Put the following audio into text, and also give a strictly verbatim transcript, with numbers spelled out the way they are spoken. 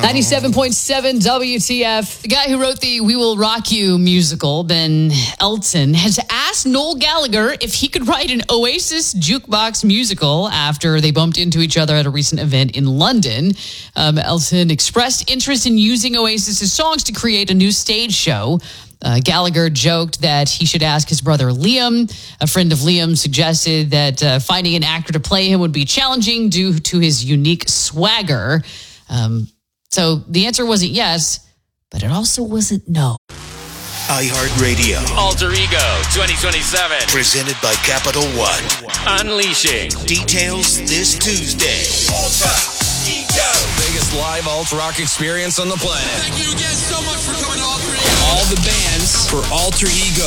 ninety-seven point seven W T F. The guy who wrote the We Will Rock You musical, Ben Elton, has asked Noel Gallagher if he could write an Oasis jukebox musical after they bumped into each other at a recent event in London. Um, Elton expressed interest in using Oasis' songs to create a new stage show. Uh, Gallagher joked that he should ask his brother Liam. A friend of Liam suggested that uh, finding an actor to play him would be challenging due to his unique swagger. Um, so the answer wasn't yes, but it also wasn't no. iHeartRadio. Alter Ego twenty twenty-seven. Presented by Capital One. Unleashing. Details this Tuesday. Alter Ego. Biggest live alt rock experience on the planet. Thank you again so much for coming to Alter Ego. All the bands for Alter Ego.